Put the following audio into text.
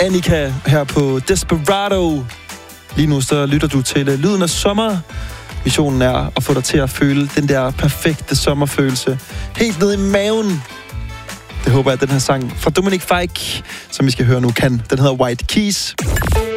Annika her på Desperado. Lige nu så lytter du til lyden af sommer. Missionen er at få dig til at føle den der perfekte sommerfølelse helt ned i maven. Det håber jeg, at den her sang fra Dominic Fike, som vi skal høre nu, kan. Den hedder White Keys.